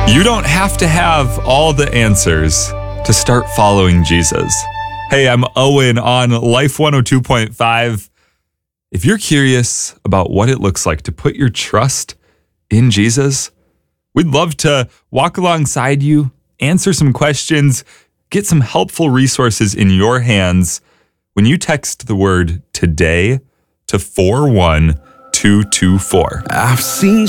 You don't have to have all the answers to start following Jesus. Hey, I'm Owen on Life 102.5. If you're curious about what it looks like to put your trust in Jesus, we'd love to walk alongside you, answer some questions, get some helpful resources in your hands when you text the word today to 41224. I've seen